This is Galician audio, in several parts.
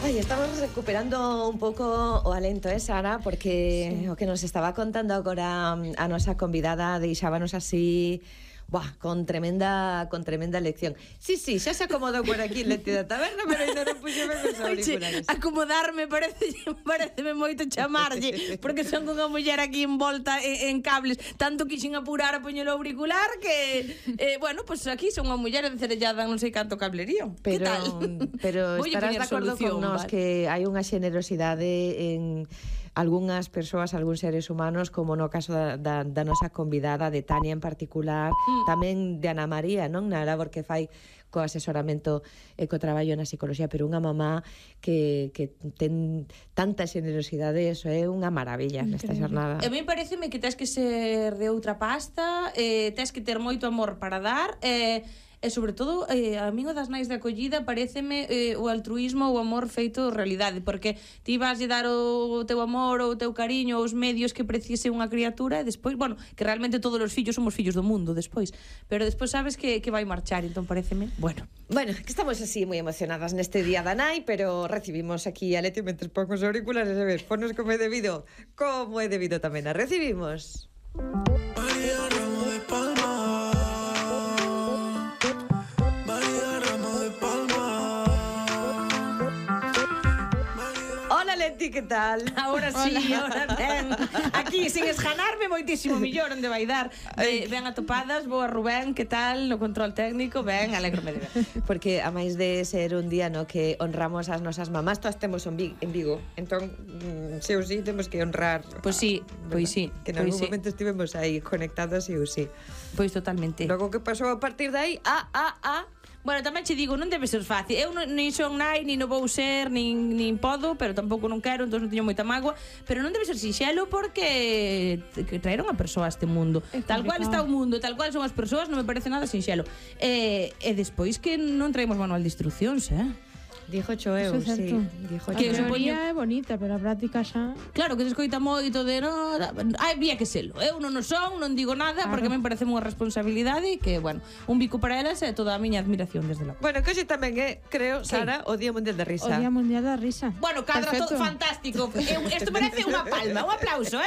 Ai, estamos recuperando un pouco o alento, Sara? Porque sí, o que nos estaba contando agora a nosa convidada deixábanos así... Buah, con tremenda lección. Sí, xa se acomodou por aquí Leti da taberna, pero ainda non puxeme cos auriculares. Acomodarme pareceme moito chamarlle, porque son unha muller aquí envolta en cables. Tanto quixen apurar a poñer o auricular que, bueno, pues aquí son unha muller encerellada non sei canto cablerío. Que tal? Pero estarás de acordo con nos, vale, que hai unha xenerosidade en algunhas persoas, algúns seres humanos, como no caso da nosa convidada, de Tania en particular, tamén de Ana María, non? Na labor que fai co asesoramento e co traballo na psicoloxía, pero unha mamá que ten tanta xenerosidade, eso é unha maravilla nesta xornada. A mí pareceme que tens que ser de outra pasta, tens que ter moito amor para dar, e sobre todo a mí o das nais de acollida pareceme o altruismo, o amor feito realidade, porque ti vas de dar o teu amor, o teu cariño, os medios que precise unha criatura, e despois, bueno, que realmente todos os fillos somos fillos do mundo despois, pero despois sabes que vai marchar, entón pareceme, bueno, que estamos así moi emocionadas neste día da nai, pero recibimos aquí a Leti mentres pon os auriculares, a ver, ponos como é debido tamén a recibimos. María Ramo de Palma. Leti, que tal? Ahora sí, ahora ben. Aquí, sin esganarme moitísimo millor onde vai dar. Ben atopadas, boa Rubén, que tal? No control técnico, ben, alégrome de ver. Porque a máis de ser un día no que honramos as nosas mamás, todas temos en Vigo. Entón, sí ou sí, temos que honrar. Pois sí, pois sí. Que en algún momento estivemos aí conectados, sí ou sí. Pois totalmente. Logo que pasou a partir de aí, Bueno, tamén che digo, non debe ser fácil. Eu nin son nai, nin non vou ser, nin podo, pero tampouco non quero, entón non teño moita mágoa, pero non debe ser sinxelo porque traeron a persoa a este mundo. Tal cual está o mundo, tal cual son as persoas, non me parece nada sinxelo. E despois que non traemos manual de instruccións, Dijo eu, sí. A teoría é bonita, pero a práctica xa... Claro, que se escoita moito de... Había que selo. Eu non o son, non digo nada, porque me parece unha responsabilidade que, bueno, un bico para elas é toda a miña admiración desde logo. Bueno, que hoxe tamén é, creo, Sara, o Día Mundial da Risa. O Día Mundial da Risa. Bueno, cadra todo fantástico. Isto merece unha palma, un aplauso,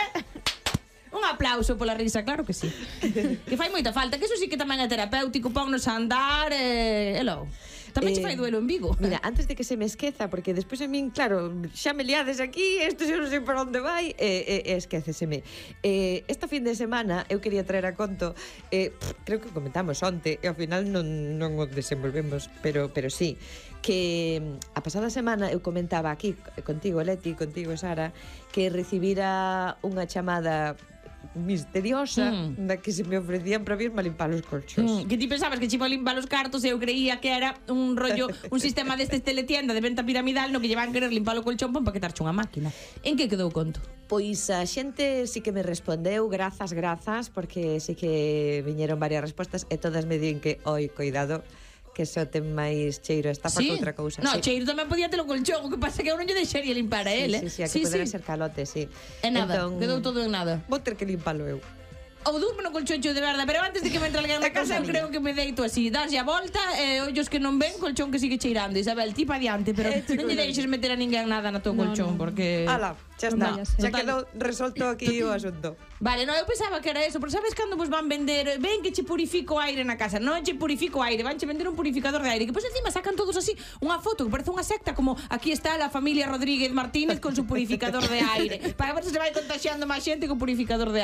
Un aplauso pola risa, claro que sí. Que fai moita falta, que eso sí que tamén é terapéutico, ponnos a andar, logo. Tamén che fai duelo en Vigo. Mira, antes de que se me esqueza, porque despois a min, claro, xa me liades aquí, isto xa non sei por onde vai, esquéceseme. Esta fin de semana eu quería traer a conto, creo que comentamos onte, e ao final non o desenvolvemos, pero sí, que a pasada semana eu comentaba aquí contigo, Leti, contigo, Sara, que recibira unha chamada misteriosa na que se me ofrecían para virme a limpar os colchos. Que ti pensabas que chivo a limpar os cartos e eu creía que era un rollo, un sistema destes teletienda de venta piramidal no que llevan querer limpar o colchón para empaquetarche unha máquina. En que quedou o conto? Pois a xente sí que me respondeu, grazas, porque sí que viñeron varias respostas e todas me din que, oi, cuidado, que só ten máis cheiro estafa que outra cousa. No, cheiro tamén podía ter o colchón, o que pasa que eu non lle deixaría limpar a ele. Sí, que podera ser calote, sí. E nada, quedou todo en nada. Vou ter que limpalo eu. Ou durmo no colchón de verdade, pero antes de que me entre alguén na casa eu creo que me deito así, daslle a volta e ollos que non ven, colchón que sigue cheirando. Isabel, ti pa diante, pero non lle deixes meter a ninguén nada no teu colchón, porque... Ala, xa está, xa quedou resolto aquí o asunto. Vale, eu pensaba que era eso, pero sabes cando vos van vender, ven que che purifico o aire na casa, non che purifico o aire, vanche vender un purificador de aire, que pois encima sacan todos así unha foto que parece unha secta, como aquí está la familia Rodríguez Martínez con su purificador de aire, para ver se vai contagiando máis xente con purificador de